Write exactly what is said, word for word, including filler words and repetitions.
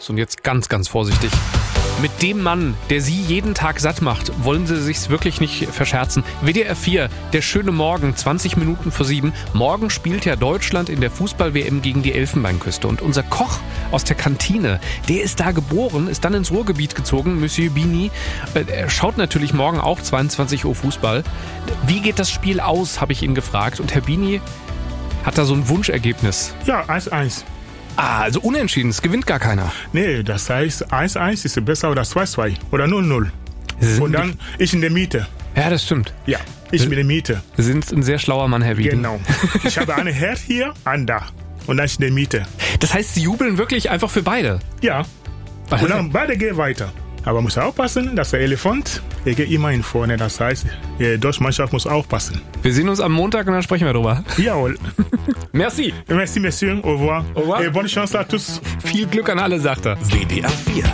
Und jetzt ganz, ganz vorsichtig. Mit dem Mann, der Sie jeden Tag satt macht, wollen Sie sich's wirklich nicht verscherzen. W D R vier, der schöne Morgen, zwanzig Minuten vor sieben. Morgen spielt ja Deutschland in der Fußball-W M gegen die Elfenbeinküste. Und unser Koch aus der Kantine, der ist da geboren, ist dann ins Ruhrgebiet gezogen, Monsieur Bini. Er schaut natürlich morgen auch zweiundzwanzig Uhr Fußball. Wie geht das Spiel aus, habe ich ihn gefragt. Und Herr Bini hat da so ein Wunschergebnis. Ja, eins eins. Ah, also unentschieden, es gewinnt gar keiner. Nee, das heißt eins eins ist besser oder zwei zwei oder null null. Und dann ich in der Mitte. Ja, das stimmt. Ja, ich in der Mitte. Sie sind ein sehr schlauer Mann, Herr Bini. Genau. Ich habe eine Herd hier, ein da. Und dann in der Mitte. Das heißt, Sie jubeln wirklich einfach für beide? Ja. Und dann beide gehen weiter. Aber man muss aufpassen, dass der Elefant, der geht immer in vorne. Das heißt, die deutsche Mannschaft muss aufpassen. Wir sehen uns am Montag und dann sprechen wir drüber. Jawohl. Merci. Merci, Monsieur. Au revoir. Au revoir. Et bonne chance à tous. Viel Glück an alle, sagt er. W D R vier